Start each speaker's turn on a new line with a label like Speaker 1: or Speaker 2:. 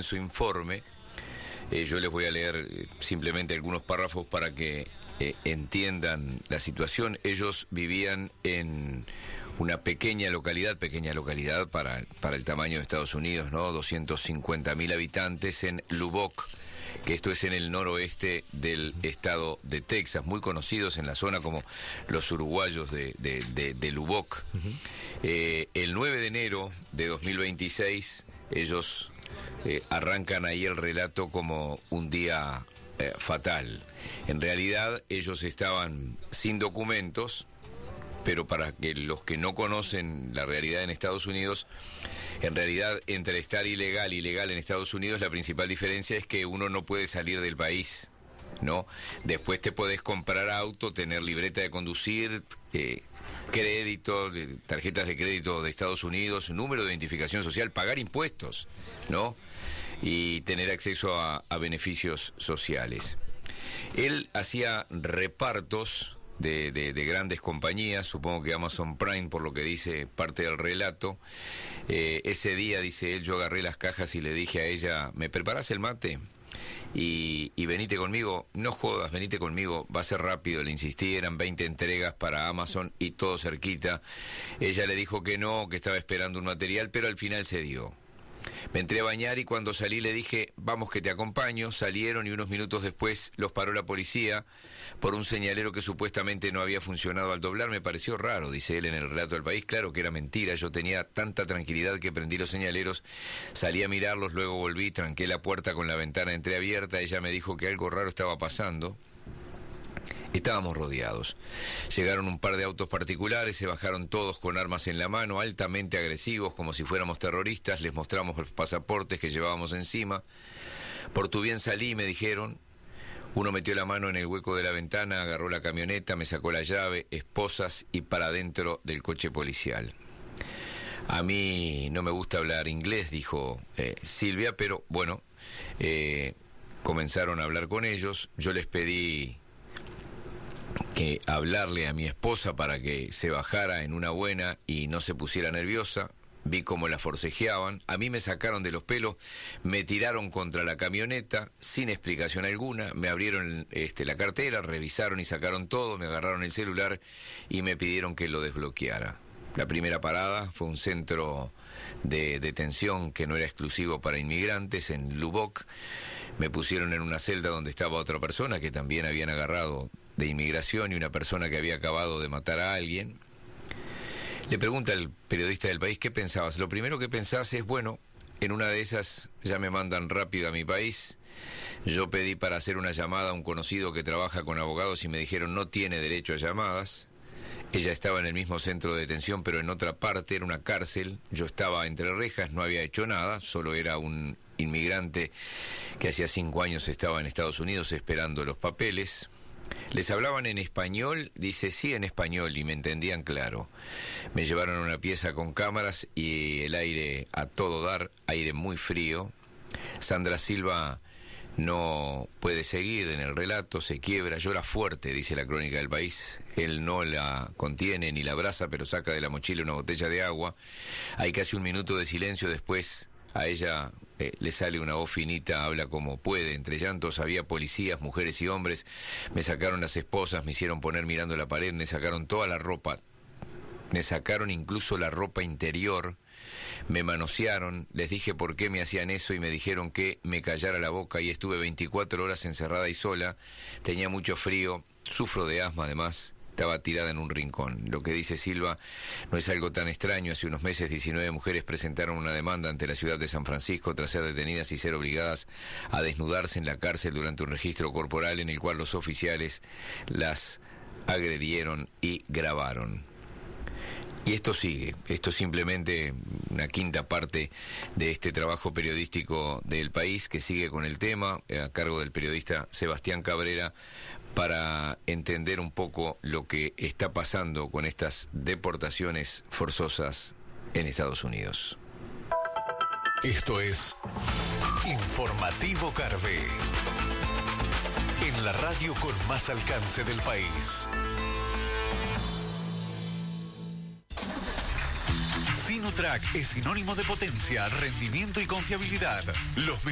Speaker 1: su informe. Yo les voy a leer simplemente algunos párrafos para que entiendan la situación. Ellos vivían en una pequeña localidad para el tamaño de Estados Unidos, ¿no? 250.000 habitantes en Lubbock, que esto es en el noroeste del estado de Texas, muy conocidos en la zona como los uruguayos de Lubbock. Uh-huh. El 9 de enero de 2026, ellos arrancan ahí el relato como un día fatal. En realidad, ellos estaban sin documentos, pero para que los que no conocen la realidad en Estados Unidos, en realidad entre estar ilegal y legal en Estados Unidos, la principal diferencia es que uno no puede salir del país, ¿no? Después te podés comprar auto, tener libreta de conducir, crédito, tarjetas de crédito de Estados Unidos, número de identificación social, pagar impuestos, ¿no? Y tener acceso a beneficios sociales. Él hacía repartos de grandes compañías, supongo que Amazon Prime, por lo que dice parte del relato. Ese día, dice él, yo agarré las cajas y le dije a ella, ¿me preparás el mate? Y venite conmigo, no jodas, venite conmigo, va a ser rápido, le insistí, eran 20 entregas para Amazon y todo cerquita. Ella le dijo que no, que estaba esperando un material, pero al final se dio. Me entré a bañar y cuando salí le dije, vamos que te acompaño. Salieron y unos minutos después los paró la policía por un señalero que supuestamente no había funcionado al doblar. Me pareció raro, dice él en el relato del País. Claro que era mentira, yo tenía tanta tranquilidad que prendí los señaleros, salí a mirarlos, luego volví, tranqué la puerta con la ventana entreabierta. Ella me dijo que algo raro estaba pasando. Estábamos rodeados. Llegaron un par de autos particulares, se bajaron todos con armas en la mano, altamente agresivos, como si fuéramos terroristas. Les mostramos los pasaportes que llevábamos encima. Por tu bien salí, me dijeron. Uno metió la mano en el hueco de la ventana, agarró la camioneta, me sacó la llave, esposas y para adentro del coche policial. A mí no me gusta hablar inglés, dijo Silvia, pero bueno, comenzaron a hablar con ellos. Yo les pedí que hablarle a mi esposa para que se bajara en una buena y no se pusiera nerviosa. Vi cómo la forcejeaban, a mí me sacaron de los pelos, me tiraron contra la camioneta sin explicación alguna, me abrieron la cartera, revisaron y sacaron todo, me agarraron el celular y me pidieron que lo desbloqueara. La primera parada fue un centro de detención que no era exclusivo para inmigrantes en Lubbock. Me pusieron en una celda donde estaba otra persona que también habían agarrado de inmigración y una persona que había acabado de matar a alguien. Le pregunta el periodista del País, ¿qué pensabas? Lo primero que pensás es, bueno, en una de esas ya me mandan rápido a mi país. Yo pedí para hacer una llamada a un conocido que trabaja con abogados y me dijeron no tiene derecho a llamadas. Ella estaba en el mismo centro de detención, pero en otra parte, era una cárcel. Yo estaba entre rejas, no había hecho nada, solo era un inmigrante que hacía 5 años estaba en Estados Unidos esperando los papeles. Les hablaban en español, dice sí en español, y me entendían claro. Me llevaron a una pieza con cámaras y el aire a todo dar, aire muy frío. Sandra Silva no puede seguir en el relato, se quiebra, llora fuerte, dice la crónica del País. Él no la contiene ni la abraza, pero saca de la mochila una botella de agua. Hay casi un minuto de silencio, después a ella le sale una voz finita, habla como puede, entre llantos. Había policías, mujeres y hombres, me sacaron las esposas, me hicieron poner mirando la pared, me sacaron toda la ropa, me sacaron incluso la ropa interior, me manosearon, les dije por qué me hacían eso y me dijeron que me callara la boca y estuve 24 horas encerrada y sola, tenía mucho frío, sufro de asma además. Estaba tirada en un rincón. Lo que dice Silva no es algo tan extraño. Hace unos meses 19 mujeres presentaron una demanda ante la ciudad de San Francisco tras ser detenidas y ser obligadas a desnudarse en la cárcel durante un registro corporal en el cual los oficiales las agredieron y grabaron. Y esto sigue, esto es simplemente una quinta parte de este trabajo periodístico del País que sigue con el tema, a cargo del periodista Sebastián Cabrera, para entender un poco lo que está pasando con estas deportaciones forzosas en Estados Unidos.
Speaker 2: Esto es Informativo Carve, en la radio con más alcance del país. Sinotrack es sinónimo de potencia, rendimiento y confiabilidad. Los